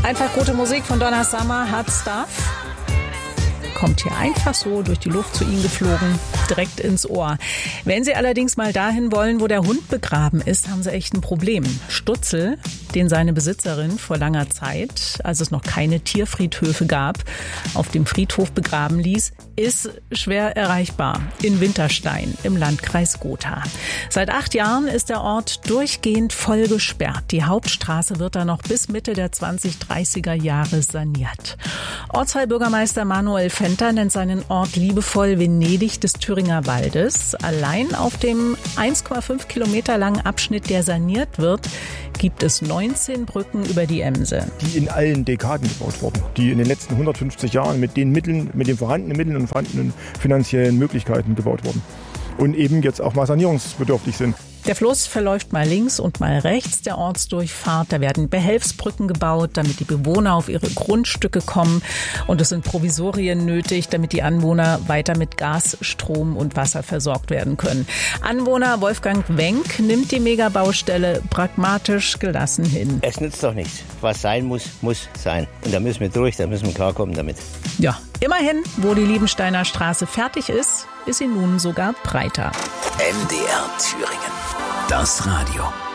Einfach gute Musik von Donna Summer, Hot Stuff. Kommt hier einfach so durch die Luft zu Ihnen geflogen, direkt ins Ohr. Wenn Sie allerdings mal dahin wollen, wo der Hund begraben ist, haben Sie echt ein Problem. Stutzel, den seine Besitzerin vor langer Zeit, als es noch keine Tierfriedhöfe gab, auf dem Friedhof begraben ließ, ist schwer erreichbar in Winterstein im Landkreis Gotha. Seit 8 Jahren ist der Ort durchgehend voll gesperrt. Die Hauptstraße wird da noch bis Mitte der 2030er Jahre saniert. Ortsheilbürgermeister Manuel Fenter nennt seinen Ort liebevoll Venedig des Thüringer Waldes. Allein auf dem 1,5 Kilometer langen Abschnitt, der saniert wird, gibt es 19 Brücken über die Emse. Die in allen Dekaden gebaut wurden, die in den letzten 150 Jahren mit den Mitteln, mit den vorhandenen Mitteln und vorhandenen finanziellen Möglichkeiten gebaut wurden und eben jetzt auch mal sanierungsbedürftig sind. Der Fluss verläuft mal links und mal rechts der Ortsdurchfahrt. Da werden Behelfsbrücken gebaut, damit die Bewohner auf ihre Grundstücke kommen. Und es sind Provisorien nötig, damit die Anwohner weiter mit Gas, Strom und Wasser versorgt werden können. Anwohner Wolfgang Wenck nimmt die Megabaustelle pragmatisch gelassen hin. Es nützt doch nichts. Was sein muss, muss sein. Und da müssen wir durch, da müssen wir klarkommen damit. Ja, immerhin, wo die Liebensteiner Straße fertig ist sie nun sogar breiter. MDR Thüringen. Das Radio.